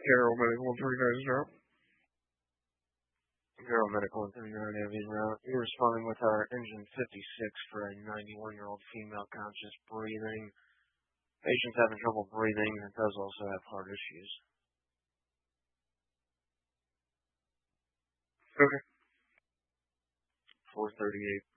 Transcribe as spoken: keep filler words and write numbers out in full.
Carroll Medical one thirty-nine is drop. Carroll Medical one thirty-nine Avian route. You're responding with our engine fifty-six for a ninety-one-year-old female conscious breathing. Patient's having trouble breathing and does also have heart issues. Okay. four thirty-eight